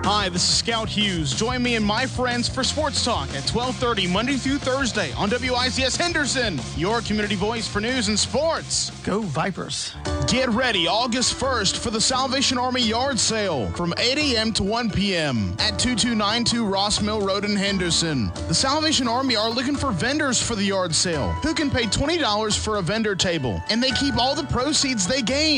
Hi, this is Scout Hughes. Join me and my friends for Sports Talk at 12:30 Monday through Thursday on WICS Henderson, your community voice for news and sports. Go Vipers. Get ready August 1st for the Salvation Army Yard Sale from 8 a.m. to 1 p.m. at 2292 Ross Mill Road in Henderson. The Salvation Army are looking for vendors for the yard sale who can pay $20 for a vendor table, and they keep all the proceeds they gain.